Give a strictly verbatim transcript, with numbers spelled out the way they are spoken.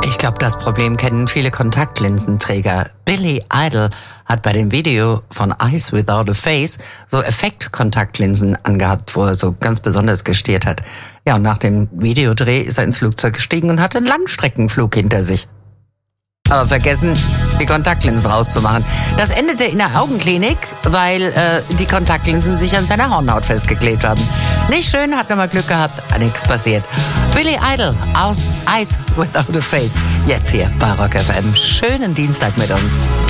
Ich glaube, das Problem kennen viele Kontaktlinsenträger. Billy Idol hat bei dem Video von Eyes Without a Face so Effekt-Kontaktlinsen angehabt, wo er so ganz besonders gestiert hat. Ja, und nach dem Videodreh ist er ins Flugzeug gestiegen und hatte einen Langstreckenflug hinter sich. Aber vergessen, die Kontaktlinsen rauszumachen. Das endete in der Augenklinik, weil äh, die Kontaktlinsen sich an seiner Hornhaut festgeklebt haben. Nicht schön, hat nochmal Glück gehabt, nichts passiert. Billy Idol aus Eyes Without a Face. Jetzt hier bei Rock F M. Schönen Dienstag mit uns.